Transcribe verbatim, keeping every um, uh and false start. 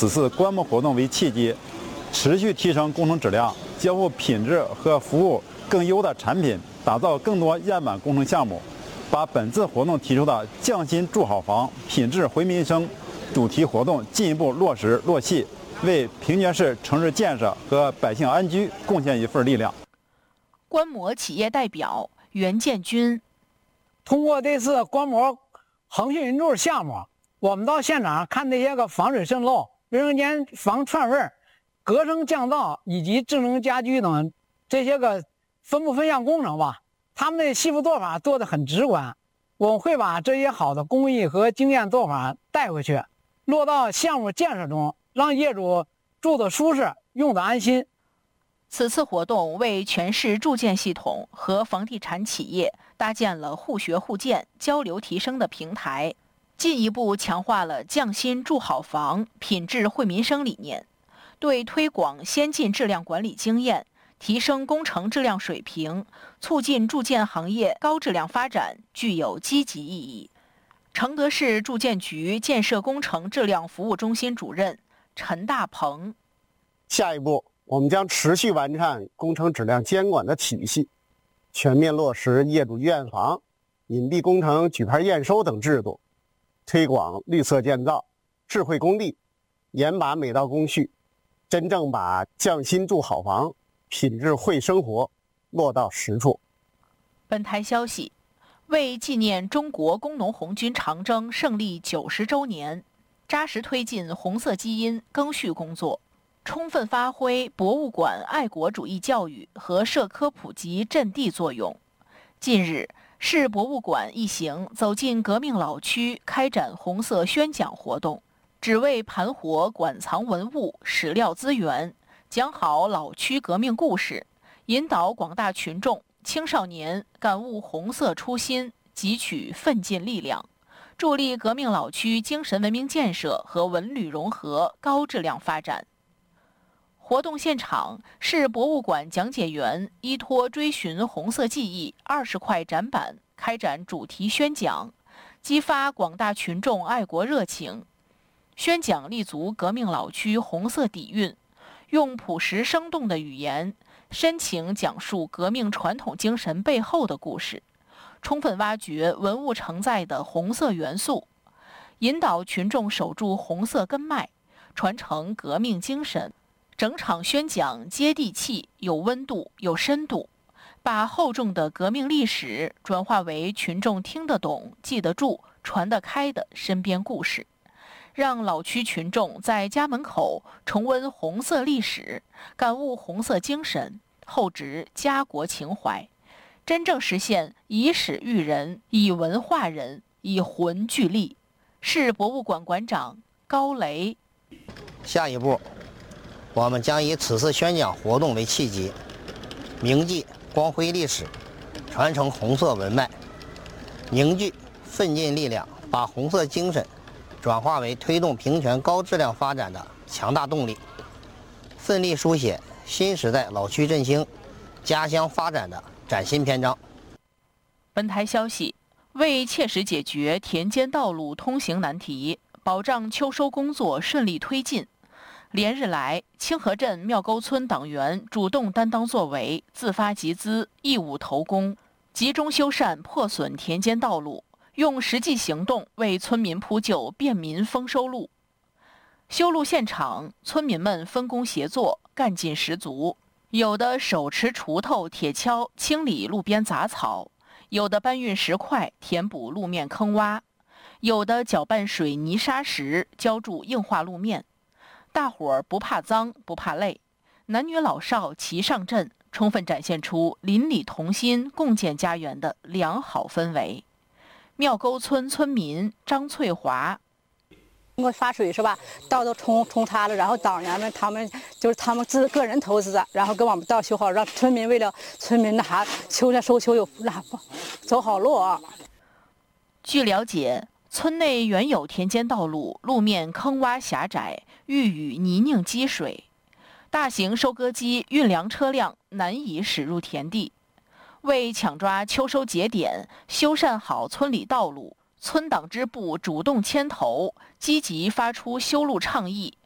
此次观摩活动为契机，持续提升工程质量，交付品质和服务更优的产品，打造更多样板工程项目，把本次活动提出的匠心筑好房、品质惠民生主题活动进一步落实落细，为平泉市城市建设和百姓安居贡献一份力量。 观摩企业代表袁建军， 通过这次观摩恒信云柱项目，我们到现场看那些个防水渗漏、卫生间防串味、隔声降噪以及智能家居等这些个分布分项工程吧，他们的细部做法做得很直观。我们会把这些好的工艺和经验做法带回去，落到项目建设中，让业主住得舒适，用得安心。 此次活动为全市住建系统和房地产企业搭建了互学互鉴、交流提升的平台，进一步强化了匠心筑好房、品质惠民生理念，对推广先进质量管理经验、提升工程质量水平、促进住建行业高质量发展具有积极意义。承德市住建局建设工程质量服务中心主任陈大鹏， 下一步我们将持续完善工程质量监管的体系，全面落实业主验房、隐蔽工程举牌验收等制度，推广绿色建造、智慧工地，严把每道工序，真正把匠心筑好房、品质惠生活落到实处。 本台消息，为纪念中国工农红军长征胜利九十周年，扎实推进红色基因赓续工作，充分发挥博物馆爱国主义教育和社科普及阵地作用。近日，市博物馆一行走进革命老区，开展红色宣讲活动，只为盘活馆藏文物、史料资源，讲好老区革命故事，引导广大群众、青少年感悟红色初心，汲取奋进力量，助力革命老区精神文明建设和文旅融合高质量发展。活动现场，市博物馆讲解员依托追寻红色记忆二十块展板开展主题宣讲，激发广大群众爱国热情。宣讲立足革命老区红色底蕴，用朴实生动的语言，深情讲述革命传统精神背后的故事，充分挖掘文物承载的红色元素，引导群众守住红色根脉，传承革命精神。整场宣讲接地气、有温度、有深度，把厚重的革命历史转化为群众听得懂、记得住、传得开的身边故事，让老区群众在家门口重温红色历史，感悟红色精神，厚植家国情怀，真正实现以史育人、以文化人、以魂聚力。市博物馆馆长高雷， 下一步我们将以此次宣讲活动为契机，铭记光辉历史，传承红色文脉，凝聚奋进力量，把红色精神转化为推动平泉高质量发展的强大动力，奋力书写新时代老区振兴、家乡发展的崭新篇章。 本台消息，为切实解决田间道路通行难题，保障秋收工作顺利推进，连日来，清河镇庙沟村党员主动担当作为，自发集资，义务投工，集中修缮破损田间道路，用实际行动为村民铺就便民丰收路。修路现场，村民们分工协作，干劲十足，有的手持锄头、铁锹清理路边杂草，有的搬运石块填补路面坑洼，有的搅拌水泥沙石浇筑硬化路面。大伙儿不怕脏，不怕累，男女老少齐上阵，充分展现出邻里同心、共建家园的良好氛围。庙沟村村民张翠华， 通过发水是吧，道都冲冲塌了，然后党员们他们就是他们自个人投资的，然后给我们道修好，让村民为了村民那啥秋天收秋有那走好路啊。 据了解，村内原有田间道路路面坑洼狭窄，遇雨泥泞积水，大型收割机运粮车辆难以驶入田地。为抢抓秋收节点，修缮好村里道路，村党支部主动牵头，积极发出修路倡议，